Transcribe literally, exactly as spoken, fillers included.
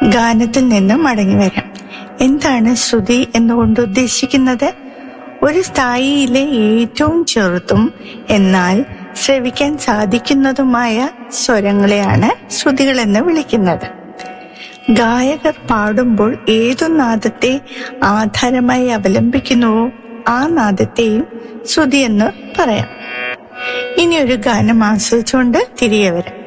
ഗാനത്തിൽ നിന്ന് മടങ്ങി വരാം. എന്താണ് ശ്രുതി എന്നുകൊണ്ട് ഉദ്ദേശിക്കുന്നത്? ഒരു സ്ഥായിയിലെ ഏറ്റവും ചെറുതും എന്നാൽ ശ്രവിക്കാൻ സാധിക്കുന്നതുമായ സ്വരങ്ങളെയാണ് ശ്രുതികൾ എന്ന് വിളിക്കുന്നത്. ഗായകർ പാടുമ്പോൾ ഏതു നാദത്തെ ആധാരമായി അവലംബിക്കുന്നുവോ ആ നാദത്തെയും ശ്രുതി എന്ന് പറയാം. ഇനി ഒരു ഗാനം ആസ്വദിച്ചുകൊണ്ട് തിരികെ വരാം.